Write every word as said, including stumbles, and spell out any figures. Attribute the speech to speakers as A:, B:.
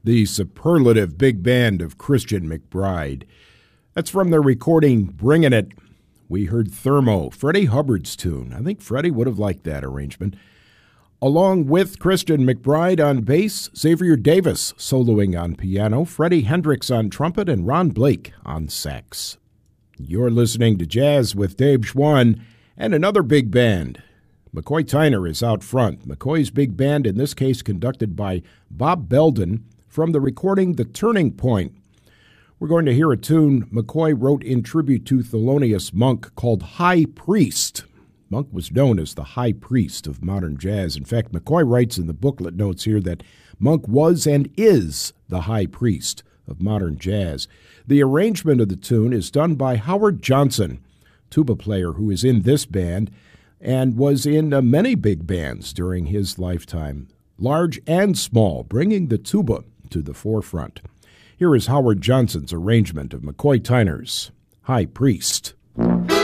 A: the superlative big band of Christian McBride. That's from their recording Bringin' It. We heard Thermo, Freddie Hubbard's tune. I think Freddie would have liked that arrangement. Along with Christian McBride on bass, Xavier Davis soloing on piano, Freddie Hendricks on trumpet, and Ron Blake on sax. You're listening to Jazz with Dave Schwann and another big band. McCoy Tyner is out front. McCoy's big band, in this case conducted by Bob Belden, from the recording The Turning Point. We're going to hear a tune McCoy wrote in tribute to Thelonious Monk called High Priest. Monk was known as the High Priest of modern jazz. In fact, McCoy writes in the booklet notes here that Monk was and is the High Priest of modern jazz. The arrangement of the tune is done by Howard Johnson, tuba player who is in this band and was in uh, many big bands during his lifetime, large and small, bringing the tuba to the forefront. Here is Howard Johnson's arrangement of McCoy Tyner's High Priest.